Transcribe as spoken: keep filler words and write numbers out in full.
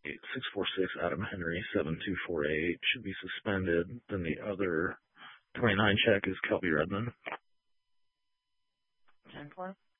six four six Adam Henry seven two four eight should be suspended. Then the other twenty-nine check is Kelby Redmond. ten four.